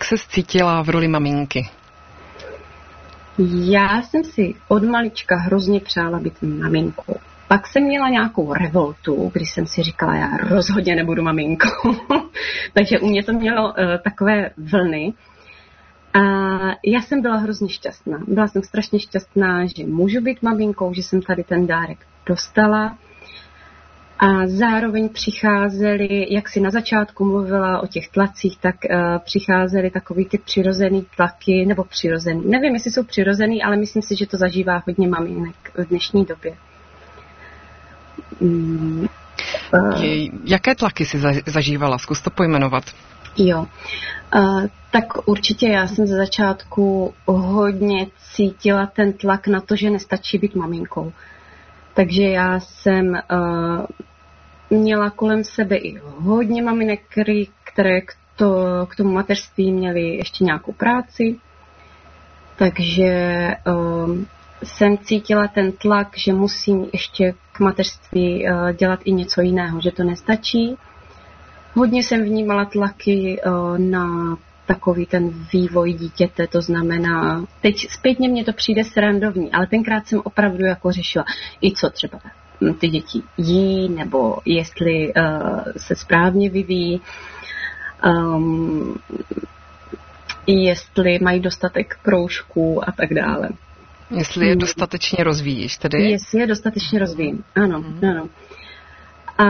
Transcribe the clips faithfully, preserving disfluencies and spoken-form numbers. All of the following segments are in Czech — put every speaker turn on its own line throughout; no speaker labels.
se cítila v roli maminky?
Já jsem si od malička hrozně přála být maminkou. Pak jsem měla nějakou revoltu, když jsem si říkala, já rozhodně nebudu maminkou. Takže u mě to mělo uh, takové vlny. A já jsem byla hrozně šťastná. Byla jsem strašně šťastná, že můžu být maminkou, že jsem tady ten dárek dostala. A zároveň přicházely, jak si na začátku mluvila o těch tlacích, tak uh, přicházely takový ty přirozený tlaky, nebo přirozený. Nevím, jestli jsou přirozený, ale myslím si, že to zažívá hodně maminek v dnešní době.
Mm, uh, Jaké tlaky jsi zažívala? Zkus to pojmenovat.
Jo, uh, tak určitě já jsem ze začátku hodně cítila ten tlak na to, že nestačí být maminkou. Takže já jsem uh, měla kolem sebe i hodně maminek, které k, to, k tomu mateřství měly ještě nějakou práci. Takže uh, jsem cítila ten tlak, že musím ještě k mateřství uh, dělat i něco jiného, že to nestačí. Hodně jsem vnímala tlaky uh, na takový ten vývoj dítěte, to znamená, teď zpětně mně to přijde srandovní, ale tenkrát jsem opravdu jako řešila, i co třeba ty děti jí, nebo jestli uh, se správně vyvíjí, um, jestli mají dostatek proužků a tak dále.
Jestli je dostatečně rozvíjíš tedy?
Jestli je dostatečně rozvíjím, ano, mm. ano. A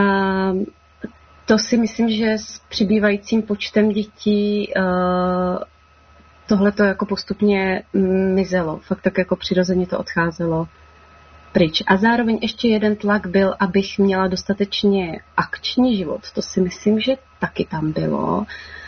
to si myslím, že s přibývajícím počtem dětí uh, tohle to jako postupně mizelo. Fakt tak jako přirozeně to odcházelo pryč. A zároveň ještě jeden tlak byl, abych měla dostatečně akční život. To si myslím, že taky tam bylo.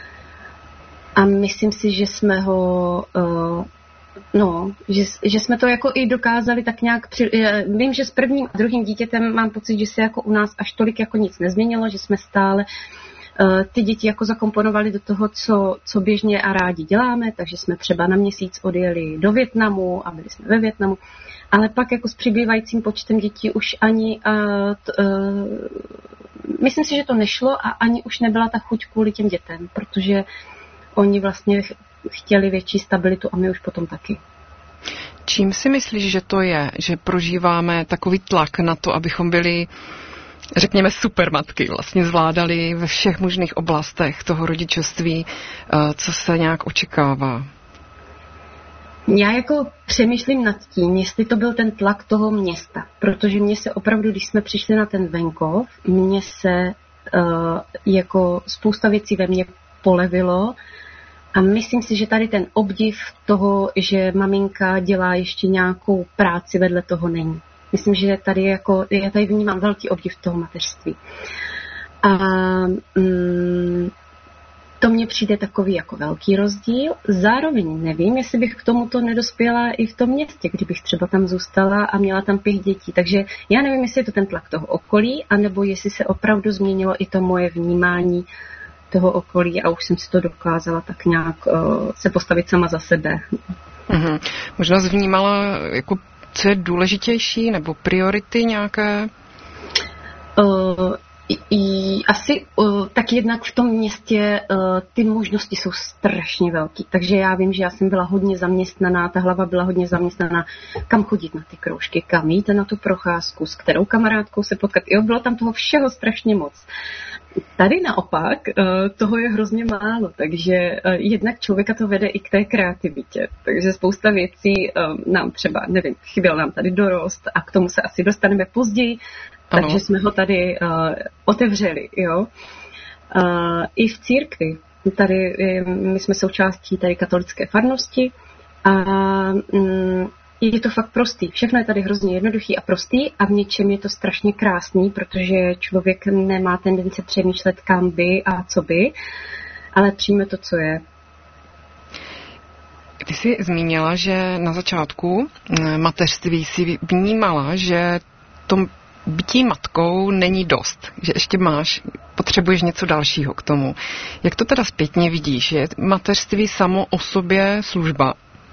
A myslím si, že jsme ho... Uh, No, že, že jsme to jako i dokázali tak nějak, při, vím, že s prvním a druhým dítětem mám pocit, že se jako u nás až tolik jako nic nezměnilo, že jsme stále uh, ty děti jako zakomponovali do toho, co, co běžně a rádi děláme, takže jsme třeba na měsíc odjeli do Vietnamu a byli jsme ve Vietnamu, ale pak jako s přibývajícím počtem dětí už ani, uh, t, uh, myslím si, že to nešlo a ani už nebyla ta chuť kvůli těm dětem, protože oni vlastně chtěli větší stabilitu a my už potom taky.
Čím si myslíš, že to je, že prožíváme takový tlak na to, abychom byli, řekněme, supermatky, vlastně zvládali ve všech možných oblastech toho rodičovství, co se nějak očekává?
Já jako přemýšlím nad tím, jestli to byl ten tlak toho města, protože mně se opravdu, když jsme přišli na ten venkov, mně se uh, jako spousta věcí ve mně polevilo. A myslím si, že tady ten obdiv toho, že maminka dělá ještě nějakou práci vedle toho není. Myslím, že tady jako, já tady vnímám velký obdiv toho mateřství. A mm, to mně přijde takový jako velký rozdíl. Zároveň nevím, jestli bych k tomuto nedospěla i v tom městě, kdybych třeba tam zůstala a měla tam pět dětí. Takže já nevím, jestli je to ten tlak toho okolí, anebo jestli se opravdu změnilo i to moje vnímání toho okolí a už jsem si to dokázala tak nějak uh, se postavit sama za sebe.
Mm-hmm. Možná jsi vnímala, jako, co je důležitější, nebo priority nějaké?
Uh, i, asi uh, tak jednak v tom městě uh, ty možnosti jsou strašně velký, takže já vím, že já jsem byla hodně zaměstnaná, ta hlava byla hodně zaměstnaná, kam chodit na ty kroužky, kam jít na tu procházku, s kterou kamarádkou se potkat. Jo, bylo tam toho všeho strašně moc. Tady naopak toho je hrozně málo, takže jednak člověka to vede i k té kreativitě. Takže spousta věcí nám třeba, nevím, chyběl nám tady dorost a k tomu se asi dostaneme později, ano. Takže jsme ho tady otevřeli. Jo? I v církvi. Tady, my jsme součástí tady katolické farnosti a je to fakt prostý. Všechno je tady hrozně jednoduchý a prostý a v něčem je to strašně krásný, protože člověk nemá tendence přemýšlet kam by a co by, ale přijme to, co je.
Ty jsi zmínila, že na začátku mateřství si vnímala, že to bytí matkou není dost, že ještě máš, potřebuješ něco dalšího k tomu. Jak to teda zpětně vidíš? Je mateřství samo o sobě služba?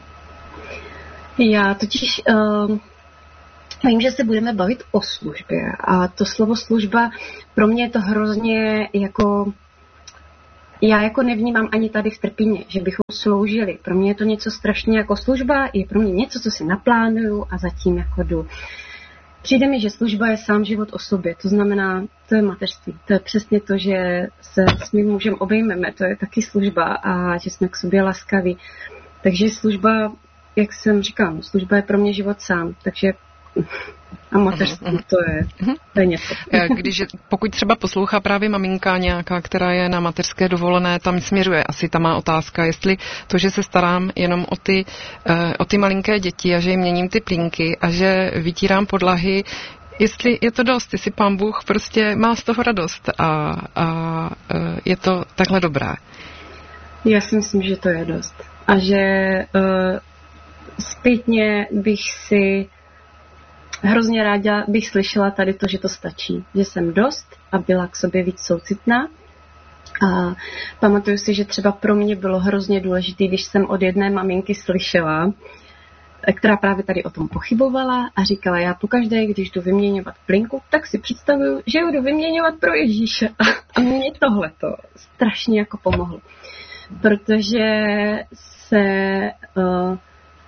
Já totiž uh, vím, že se budeme bavit o službě a to slovo služba pro mě je to hrozně jako já jako nevnímám ani tady v Trpíně, že bychom sloužili. Pro mě je to něco strašně jako služba, je pro mě něco, co si naplánuju a zatím jako jdu. Přijde mi, že služba je sám život o sobě, to znamená, to je mateřství. To je přesně to, že se s mým mužem obejmeme, to je taky služba a že jsme k sobě laskaví. Takže služba, jak jsem říkala, služba je pro mě život sám, takže a mateřství, to je, to je něco.
Když, pokud třeba poslouchá právě maminka nějaká, která je na mateřské dovolené, tam směřuje asi ta má otázka, jestli to, že se starám jenom o ty, o ty malinké děti a že jim měním ty plínky a že vytírám podlahy, jestli je to dost, jestli Pán Bůh prostě má z toho radost a, a je to takhle dobré.
Já si myslím, že to je dost. A že uh, zpětně bych si hrozně ráda bych slyšela tady to, že to stačí. Že jsem dost a byla k sobě víc soucitná. A pamatuju si, že třeba pro mě bylo hrozně důležité, když jsem od jedné maminky slyšela, která právě tady o tom pochybovala a říkala, já pokaždé, když jdu vyměňovat plynku, tak si představuju, že jdu vyměňovat pro Ježíše. A mě tohleto strašně jako pomohlo. Protože se uh,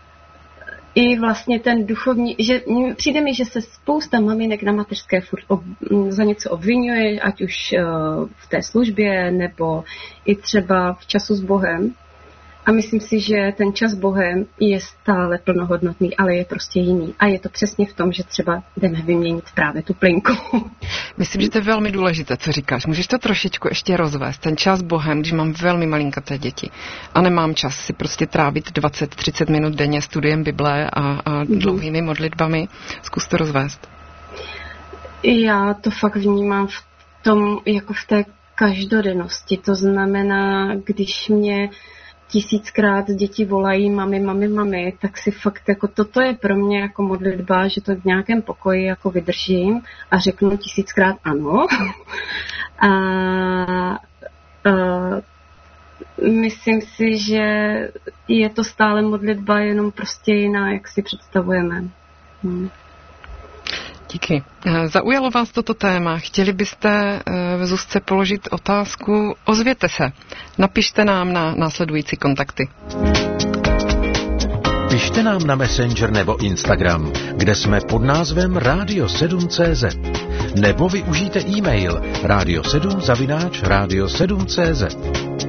i vlastně ten duchovní, že přijde mi, že se spousta maminek na mateřské furt ob, za něco obvinuje, ať už uh, v té službě, nebo i třeba v času s Bohem. A myslím si, že ten čas s Bohem je stále plnohodnotný, ale je prostě jiný. A je to přesně v tom, že třeba jdeme vyměnit právě tu plynku.
Myslím, že to je velmi důležité, co říkáš. Můžeš to trošičku ještě rozvést, ten čas s Bohem, když mám velmi malinkaté děti a nemám čas si prostě trávit dvacet třicet minut denně studiem Bible a, a dlouhými modlitbami. Zkus to rozvést.
Já to fakt vnímám v tom, jako v té každodennosti. To znamená, když mě tisíckrát děti volají mami, mami, mami, tak si fakt jako toto je pro mě jako modlitba, že to v nějakém pokoji jako vydržím a řeknu tisíckrát ano. A, a myslím si, že je to stále modlitba, jenom prostě jiná, jak si představujeme. Hmm.
Díky. Zaujalo vás toto téma? Chtěli byste v Zuzce položit otázku? Ozvěte se. Napište nám na následující kontakty.
Pište nám na Messenger nebo Instagram, kde jsme pod názvem radio sedm tečka cé zet. Nebo využijte e-mail radio sedm zavináč radio sedm tečka cé zet.